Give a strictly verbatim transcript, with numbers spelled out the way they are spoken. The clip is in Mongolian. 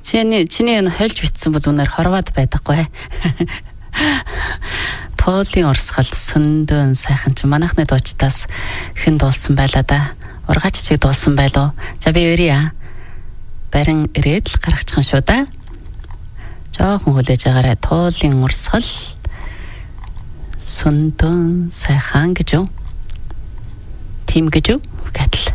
Чиний чиний энэ хольж битсэн бол үнээр хорвоод байдаггүй. Туулын урсгал сүндөн сайхан чи манайхны дуучтаас хэн дуулсан байлаа да. Ургаач чиг дуулсан байлоо. За би өрье. Барин ирээд л гаргачихсан шүү да. Жоохон хүлээж агаарай. Туулын урсгал сүндөн сайхан гэж юу? Тим гэж юу? Гэтл.